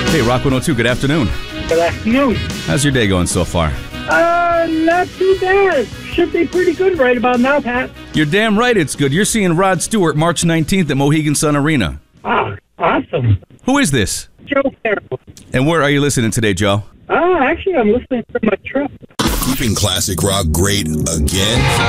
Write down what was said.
Hey, Rock 102, good afternoon. Good afternoon. How's your day going so far? Not too bad. Should be pretty good right about now, Pat. You're damn right it's good. You're seeing Rod Stewart March 19th at Mohegan Sun Arena. Ah, awesome. Who is this? Joe Carroll. And where are you listening today, Joe? Actually, I'm listening from my truck. Keeping classic rock great again.